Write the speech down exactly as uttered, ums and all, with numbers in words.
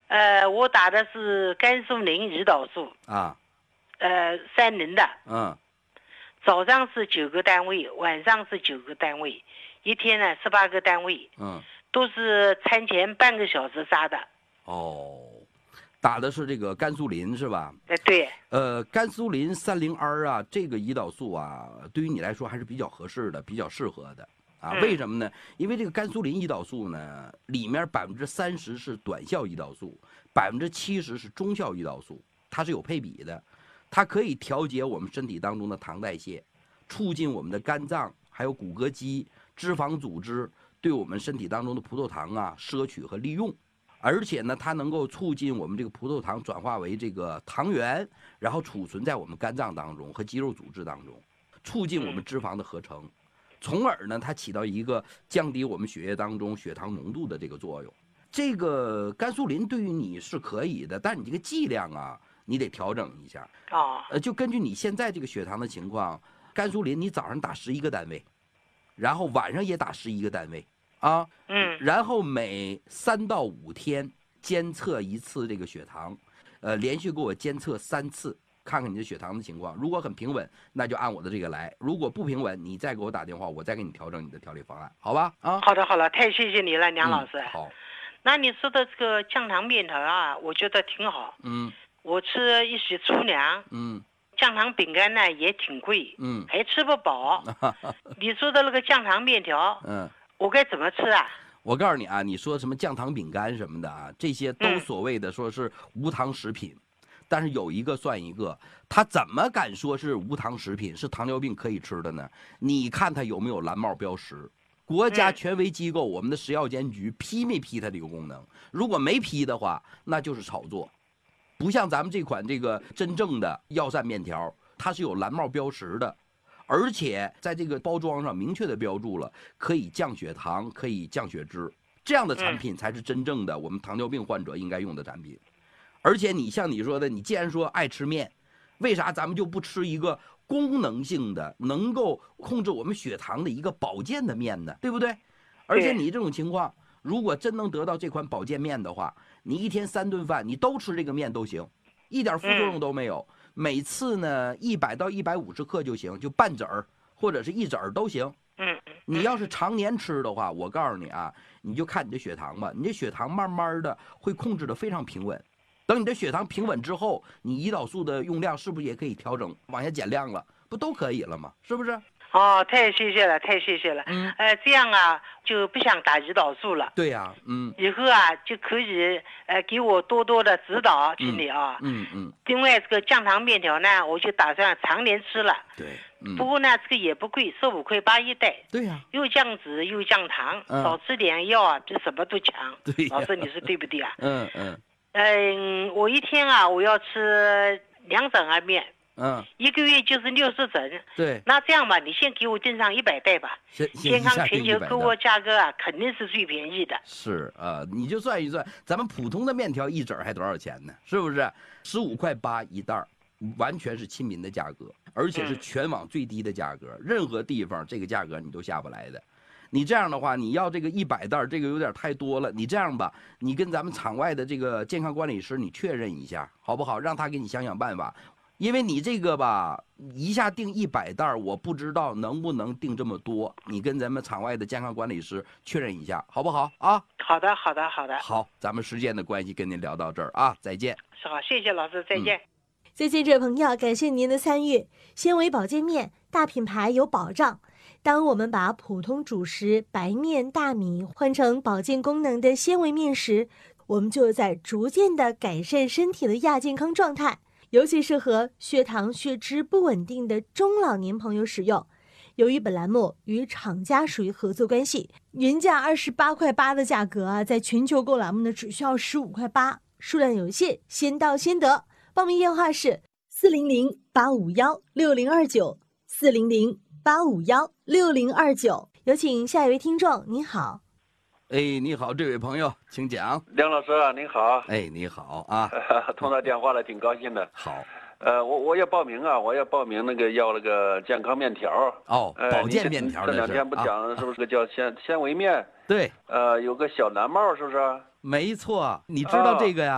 呃，我打的是甘肃宁胰岛素啊， 呃，三零的。 嗯， 早上是九个单位，晚上是九个单位，一天呢十八个单位。 嗯， 都是餐前半个小时杀的。 哦，打的是这个甘肃林是吧？ 哎，对。 呃，甘肃林三零 R 啊，这个胰岛素啊，对于你来说还是比较合适的，比较适合的啊。 嗯、 为什么呢？因为这个甘肃林胰岛素呢，里面百分之三十是短效胰岛素，百分之七十是中效胰岛素，它是有配比的，它可以调节我们身体当中的糖代谢，促进我们的肝脏还有骨骼肌、脂肪组织对我们身体当中的葡萄糖啊摄取和利用。而且呢，它能够促进我们这个葡萄糖转化为这个糖原，然后储存在我们肝脏当中和肌肉组织当中，促进我们脂肪的合成，从而呢，它起到一个降低我们血液当中血糖浓度的这个作用。这个甘肃林对于你是可以的，但你这个剂量啊，你得调整一下。 哦。 呃，就根据你现在这个血糖的情况，甘肃林你早上打十一个单位，然后晚上也打十一个单位。啊， 嗯， 然后每三到五天监测一次这个血糖，呃，连续给我监测三次，看看你的血糖的情况。如果很平稳，那就按我的这个来；如果不平稳，你再给我打电话，我再给你调整你的调理方案，好吧？啊， 好的好了，太谢谢你了，梁老师。 嗯、好。 那你说的这个降糖面条啊，我觉得挺好。 嗯。 我吃一些粗粮。 嗯。 降糖饼干呢也挺贵。 嗯。 还吃不饱。你说的那个降糖面条。 嗯。 我该怎么吃啊？ 我告诉你啊，你说什么降糖饼干什么的啊，这些都所谓的说是无糖食品，嗯、但是有一个算一个，他怎么敢说是无糖食品，是糖尿病可以吃的呢？你看它有没有蓝帽标识？国家权威机构，我们的食药监局批没批它这个功能？如果没批的话，那就是炒作。不像咱们这款这个真正的药膳面条，它是有蓝帽标识的。而且在这个包装上明确的标注了，可以降血糖，可以降血脂，这样的产品才是真正的我们糖尿病患者应该用的产品。而且你像你说的，你既然说爱吃面，为啥咱们就不吃一个功能性的、能够控制我们血糖的一个保健的面呢？对不对？而且你这种情况，如果真能得到这款保健面的话，你一天三顿饭你都吃这个面都行，一点副作用都没有。每次呢，一百到一百五十克就行，就半子儿或者是一子儿都行。 嗯， 你要是常年吃的话，我告诉你啊，你就看你的血糖吧，你这血糖慢慢的会控制的非常平稳。等你的血糖平稳之后，你胰岛素的用量是不是也可以调整往下减量了？不都可以了吗？是不是？ 哦，太谢谢了，太谢谢了。 嗯， 呃，这样啊，就不想打胰岛素了。 对呀、啊，嗯。 以后啊，就可以呃给我多多的指导，请你啊。 嗯嗯。 另外，这个降糖面条呢，我就打算常年吃了。 对。嗯。 不过呢，这个也不贵，十五块八一袋。 对呀、啊。 又降脂又降糖， 嗯、 少吃点药啊，比什么都强。 对、 老师，你说对不对啊？ 嗯嗯。 嗯，我一天啊，我要吃两整儿面。 嗯， 一个月就是六十整。 对， 那这样吧，你先给我订上一百袋吧。健康全球购物价格啊，肯定是最便宜的。 是啊、呃，你就算一算，咱们普通的面条一整还多少钱呢？是不是？十五块八一袋，完全是亲民的价格，而且是全网最低的价格，嗯、任何地方这个价格你都下不来的。你这样的话，你要这个一百袋，这个有点太多了。你这样吧，你跟咱们场外的这个健康管理师你确认一下，好不好？让他给你想想办法。因为你这个吧，一下订一百袋，我不知道能不能订这么多。你跟咱们场外的健康管理师确认一下，好不好啊？ 好的，好的，好的。 好，咱们时间的关系，跟您聊到这儿啊，再见。 是好，谢谢老师，再见。嗯、 再见，这位朋友，感谢您的参与。纤维保健面，大品牌有保障。当我们把普通主食白面、大米换成保健功能的纤维面时，我们就在逐渐的改善身体的亚健康状态。尤其适合血糖、血脂不稳定的中老年朋友使用。由于本栏目与厂家属于合作关系，原价二十八块八的价格啊，在全球购栏目呢只需要十五块八，数量有限，先到先得。报名电话是四零零八五幺六零二九，四零零八五幺六零二九。有请下一位听众，你好。 哎，你好，这位朋友，请讲。 梁老师，您好。 哎，你好啊， 通到电话了，挺高兴的。 好， 呃，我我要报名啊，我要报名那个要那个健康面条。 哦，呃、保健面条。 这两天不讲是不是个叫纤纤维面？ 对。 呃，有个小蓝帽，是不是？ 没错，你知道这个呀？